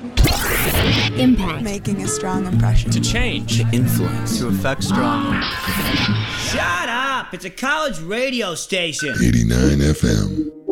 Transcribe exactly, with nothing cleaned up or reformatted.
Impact. Making a strong impression. To change. To influence. To affect strongly. Shut up! It's a college radio station. eighty-nine F M.